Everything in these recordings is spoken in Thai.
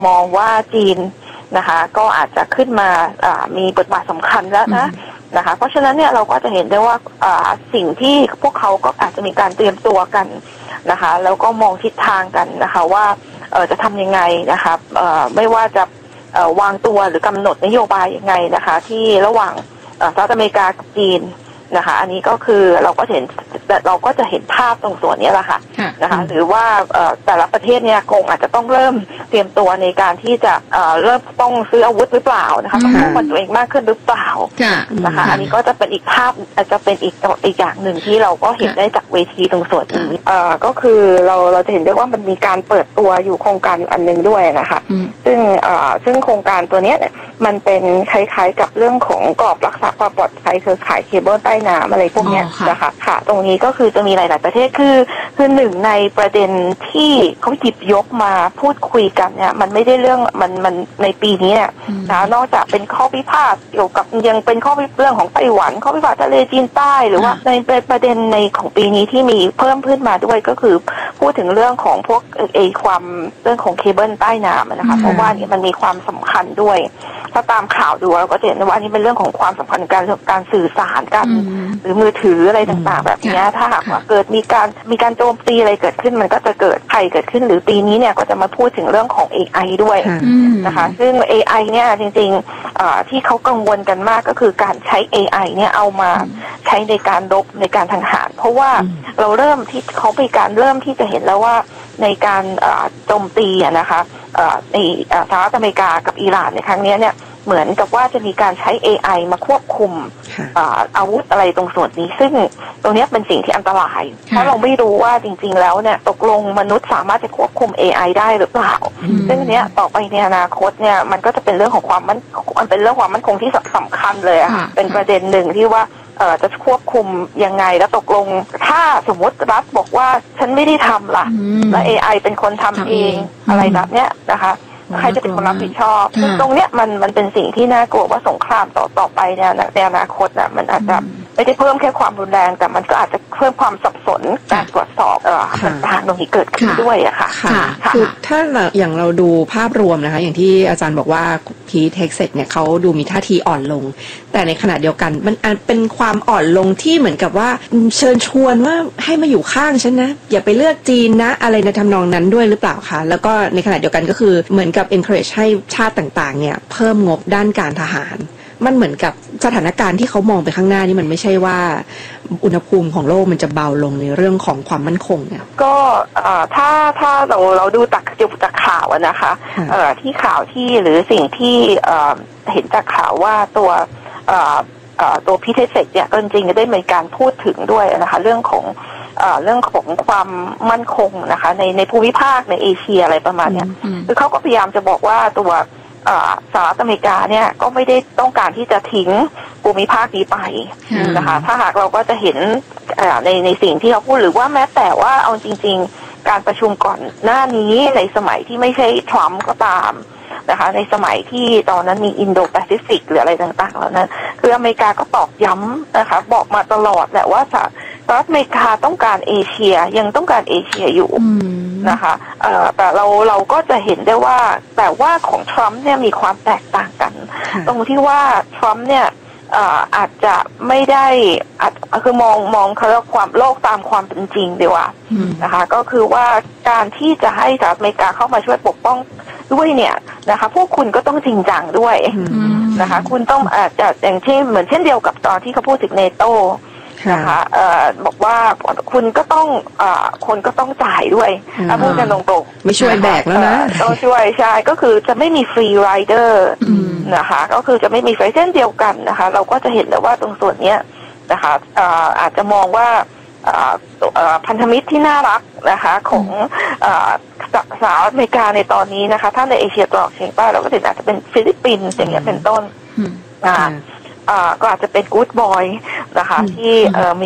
มองว่าจีนนะคะก็อาจจะขึ้นมามีบทบาทสำคัญแล้วนะคะเพราะฉะนั้นเนี่ยเราก็จะเห็นได้ว่าสิ่งที่พวกเขาก็อาจจะมีการเตรียมตัวกันนะคะแล้วก็มองทิศทางกันนะคะว่าจะทำยังไงนะคะไม่ว่าจะวางตัวหรือกำหนดนโยบายยังไงนะคะที่ระหว่างสหรัฐอเมริกากับจีนนะคะอันนี้ก็คือเราก็จะเห็นภาพตรงส่วนนี้แหละค่ะนะคะหรือว่าแต่ละประเทศเนี่ยคงอาจจะต้องเริ่มเตรียมตัวในการที่จะเริ่มต้องซื้ออาวุธหรือเปล่านะคะต้องป้องกันตัวเองมากขึ้นหรือเปล่านะคะอันนี้ก็จะเป็นอีกภาพอาจจะเป็นอีกอย่างหนึ่งที่เราก็เห็นได้จากเวทีตรงส่วนนี้ก็คือเราจะเห็นได้ว่ามันมีการเปิดตัวอยู่โครงการอันนึงด้วยนะคะซึ่งโครงการตัวนี้มันเป็นคล้ายๆกับเรื่องของกรอบรักษาความปลอดภัยเครือข่ายเคเบิลใต้น้ำอะไรพวกนี้นะคะค่ะตรงนี้ก็คือจะมีหลายๆประเทศคือหนึ่งในประเด็นที่เขาหยิบยกมาพูดคุยกันเนี่ยมันไม่ได้เรื่องมันในปีนี้เนี่ยนะนอกจากเป็นข้อพิพาทเกี่ยวกับยังเป็นข้อพิพาทเรื่องของไต้หวันข้อพิพาททะเลจีนใต้หรือว่าในประเด็นในของปีนี้ที่มีเพิ่มขึ้นมาด้วยก็คือพูดถึงเรื่องของพวกความเรื่องของเคเบิลใต้น้ำนะคะเพราะว่านี่มันมีความสำคัญด้วยถ้าตามข่าวดูเราก็จะเห็นว่านี่เป็นเรื่องของความสำคัญการสื่อสารกันหรือมือถืออะไรต่างๆแบบนี้ถ้าหากว่าเกิดมีการโจมตีอะไรเกิดขึ้นมันก็จะเกิดภัยเกิดขึ้นหรือปีนี้เนี่ยก็จะมาพูดถึงเรื่องของ AI ด้วยนะคะซึ่ง AI เนี่ยจริงๆที่เขากังวลกันมากก็คือการใช้ AI เนี่ยเอามาใช้ในการรบในการทางทหารเพราะว่าเราเริ่มที่เขาไปการเริ่มที่จะเห็นแล้วว่าในการโจมตีนะคะในสหรัฐอเมริกากับอิหร่านในครั้งนี้เนี่ยเหมือนกับว่าจะมีการใช้ AI มาควบคุมอาวุธอะไรตรงส่วนนี้ซึ่งตรงนี้เป็นสิ่งที่อันตรายเพราะเราไม่รู้ว่าจริงๆแล้วเนี่ยตกลงมนุษย์สามารถจะควบคุม AI ได้หรือเปล่าซึ่งอันนี้ต่อไปในอนาคตเนี่ยมันก็จะเป็นเรื่องของความมันเป็นเรื่องความมั่นคงที่สำคัญเลยอะเป็นประเด็นหนึ่งที่ว่าจะควบคุมยังไงแล้วตกลงถ้าสมมติรัฐบอกว่าฉันไม่ได้ทำล่ะแล้ว AI เป็นคนทำเองอะไรแบบเนี้ยนะคะใครจะเป็นคนรับผิดชอบตรงเนี้ยมันเป็นสิ่งที่น่ากลัวว่าสงครามต่อไปเนี่ยในอนาคตน่ะมันอาจจะไม่ได้เพิ่มแค่ความรุนแรงแต่มันก็อาจจะเพิ่มความสับสนการตรวจสอบต่างๆตรงนี้เกิดขึ้นด้วยอะค่ะคือถ้าอย่างเราดูภาพรวมนะคะอย่างที่อาจารย์บอกว่าพีเท็กเซตเนี่ยเขาดูมีท่าทีอ่อนลงแต่ในขณะเดียวกันมันเป็นความอ่อนลงที่เหมือนกับว่าเชิญชวนว่าให้มาอยู่ข้างฉันนะอย่าไปเลือกจีนนะอะไรในทำนองนั้นด้วยหรือเปล่าคะแล้วก็ในขณะเดียวกันก็คือเหมือนกับ encourage ให้ชาติต่างๆเนี่ยเพิ่มงบด้านการทหารมันเหมือนกับสถานการณ์ที่เขามองไปข้างหน้านี่มันไม่ใช่ว่าอุณหภูมิของโลกมันจะเบาลงในเรื่องของความมั่นคงเนี่ยก็ถ้าเราดูจากข่าวนะคะที่ข่าวที่หรือสิ่งที่เห็นจากข่าวว่าตัวพีเทเซกเนี่ยจริงๆได้มีการพูดถึงด้วยนะคะเรื่องของความมั่นคงนะคะในภูมิภาคในเอเชียอะไรประมาณเนี้ยคือเขาก็พยายามจะบอกว่าตัวสหรัฐอเมริกาเนี่ยก็ไม่ได้ต้องการที่จะทิ้งภูมิภาคนี้ไปนะคะถ้าหากเราก็จะเห็นในสิ่งที่เขาพูดหรือว่าแม้แต่ว่าเอาจริงๆการประชุมก่อนหน้านี้ในสมัยที่ไม่ใช่ทรัมป์ก็ตามนะคะในสมัยที่ตอนนั้นมีอินโดแปซิฟิกหรืออะไรต่างๆแล้วนั้นคืออเมริกาก็ตอกย้ำนะคะบอกมาตลอดแหละว่าสหรัฐอเมริกาต้องการเอเชียยังต้องการเอเชียอยู่นะคะแต่เราก็จะเห็นได้ว่าแต่ว่าของทรัมป์เนี่ยมีความแตกต่างกันตรงที่ว่าทรัมป์เนี่ยอาจจะไม่ได้คือมองเขาเรียกความโลกตามความเป็นจริงดีกว่านะคะก็คือว่าการที่จะให้สหรัฐอเมริกาเข้ามาช่วยปกป้องด้วยเนี่ยนะคะพวกคุณก็ต้องจริงจังด้วยนะคะคุณต้องอาจจะอย่างเช่นเหมือนเช่นเดียวกับตอนที่เขาพูดถึงเนโตนะคะบอกว่าคุณก็ต้องคนก็ต้องจ่ายด้วยพูดกันตรงๆไม่ช่วยแบกแล้วนะต้องช่วยใช่ก็คือจะไม่มีฟรีไรเดอร์นะคะก็คือจะไม่มีฟรีเช่นเดียวกันนะคะเราก็จะเห็นเลยว่าตรงส่วนนี้นะคะอาจจะมองว่าพันธมิตรที่น่ารักนะคะของสหรัฐอเมริกาในตอนนี้นะคะถ้าในเอเชียตะวันออกเฉียงใต้เราก็เห็นอาจจะเป็นฟิลิปปินส์อย่างเงี้ยเป็นต้นก็อาจจะเป็นกู๊ดบอยนะคะที่มี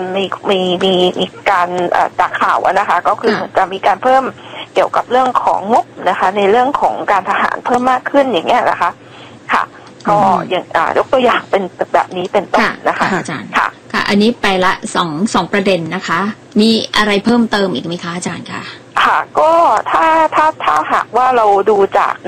การจากข่าวนะคะก็คือจะมีการเพิ่มเกี่ยวกับเรื่องของงบนะคะในเรื่องของการทหารเพิ่มมากขึ้นอย่างเงี้ยนะคะค่ะก็อย่างยกตัวอย่างเป็นแบบนี้เป็นต้นนะคะอาจารย์ค่ะอันนี้ไปละสองประเด็นนะคะมีอะไรเพิ่มเติมอีกไหมคะอาจารย์คะค่ะก็ถ้าหากว่าเราดูจาก